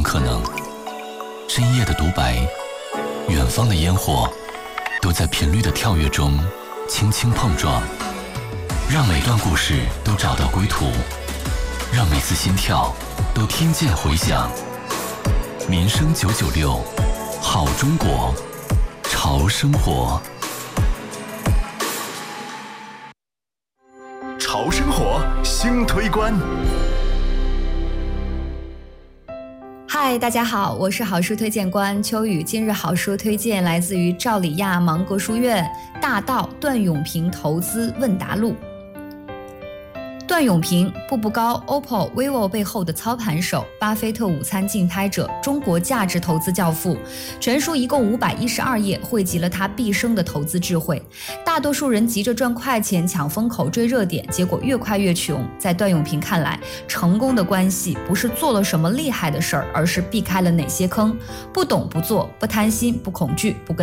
可能。深夜的独白，远方的烟火，都在频率的跳跃中轻轻碰撞，让每段故事都找到归途，让每次心跳都听见回响。民生996，好中国，潮生活。 潮生活新推关。 嗨，大家好，我是好书推荐官秋雨。今日好书推荐来自于赵里亚芒格书院大道段永平投资问答录。段永平，步步高、OPPO、vivo 背后的操盘手，巴菲特午餐竞拍者，中国价值投资教父。全书一共512页，汇集了他毕生的投资智慧。大多数人急着赚快钱、抢风口、追热点，结果越快越穷。在段永平看来，成功的关系不是做了什么厉害的事儿，而是避开了哪些坑。不懂不做，不贪心，不恐惧，不跟